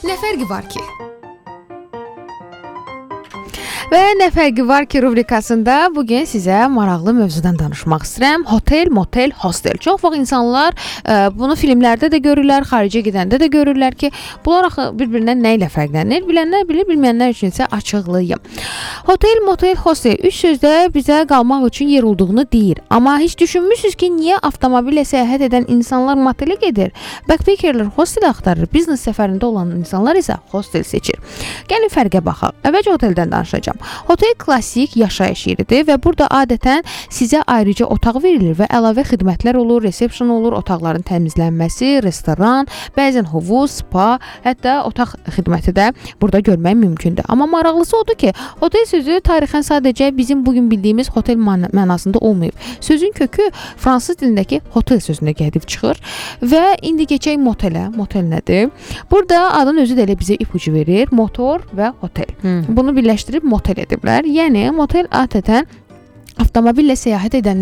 Nə fərqi var ki? Və nə fərqi var ki rubrikasında bugün sizə maraqlı mövzudan danışmaq istəyirəm. Hotel, motel, hostel. Çox vaxt insanlar bunu filmlərdə də görürlər, xaricə gedəndə də görürlər ki, bunlar axı bir-birindən nə ilə fərqlənir? Bilənlər bilir, bilməyənlər üçün isə açıqlayım. Hotel, motel, hostel üç sözdə bizə qalmaq üçün yer olduğunu deyir. Amma heç düşünmüsünüz ki, niyə avtomobillə səyahət edən insanlar motelə gedir? Backpackerlər hostel axtarır, biznes səfərində olan insanlar isə hostel seçir. Gəlin fərqə baxaq. Əvvəlcə hoteldən danışacağam. Hotel klassik yaşayış yeridir və burada adətən sizə ayrıca otaq verilir və əlavə xidmətlər olur, resepsiyon olur, otaqların təmizlənməsi, restoran, bəzən hovuz, spa, hətta otaq xidməti də burada görmək mümkündür. Amma maraqlısı odur ki, hotel sözü tarixən sadəcə bizim bugün bildiyimiz hotel mənasında olmayıb. Sözün kökü fransız dilindəki hotel sözünə gəlib çıxır və indi keçək motelə. Motel nədir? Burada adın özü də elə bizə ipucu verir. Motor və hotel. Bunu birləşdirib motel ediblər. Yəni motel adətən avtomobillə səyahət edənlər